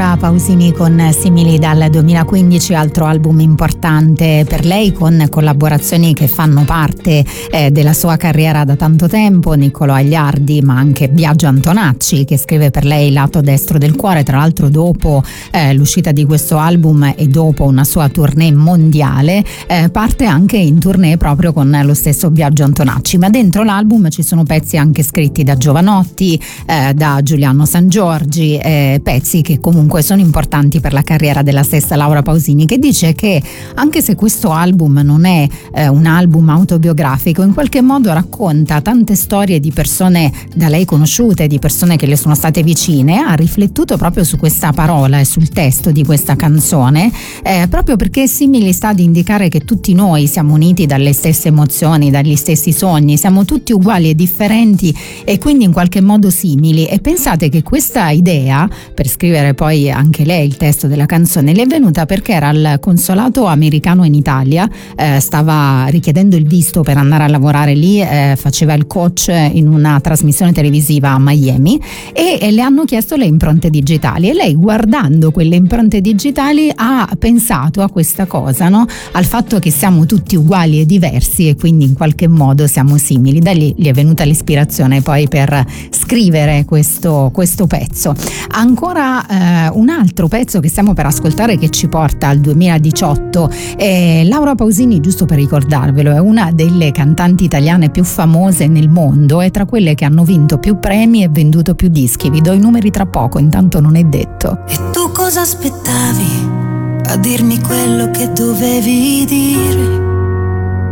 Laura Pausini con Simili dal 2015, altro album importante per lei, con collaborazioni che fanno parte della sua carriera da tanto tempo, Niccolò Agliardi ma anche Biagio Antonacci, che scrive per lei Lato destro del cuore, tra l'altro dopo l'uscita di questo album e dopo una sua tournée mondiale, parte anche in tournée proprio con lo stesso Biagio Antonacci, ma dentro l'album ci sono pezzi anche scritti da Jovanotti, da Giuliano Sangiorgi, pezzi che comunque sono importanti per la carriera della stessa Laura Pausini, che dice che anche se questo album non è un album autobiografico, in qualche modo racconta tante storie di persone da lei conosciute, di persone che le sono state vicine. Ha riflettuto proprio su questa parola e sul testo di questa canzone, proprio perché simili sta ad indicare che tutti noi siamo uniti dalle stesse emozioni, dagli stessi sogni, siamo tutti uguali e differenti e quindi in qualche modo simili. E pensate che questa idea, per scrivere poi anche lei il testo della canzone, le è venuta perché era al consolato americano in Italia, stava richiedendo il visto per andare a lavorare lì, faceva il coach in una trasmissione televisiva a Miami e le hanno chiesto le impronte digitali e lei, guardando quelle impronte digitali, ha pensato a questa cosa, no? Al fatto che siamo tutti uguali e diversi e quindi in qualche modo siamo simili. Da lì gli è venuta l'ispirazione poi per scrivere questo pezzo. Ancora un altro pezzo che stiamo per ascoltare, che ci porta al 2018. Laura Pausini, giusto per ricordarvelo, è una delle cantanti italiane più famose nel mondo, è tra quelle che hanno vinto più premi e venduto più dischi. Vi do i numeri tra poco, intanto non è detto. E tu cosa aspettavi a dirmi quello che dovevi dire?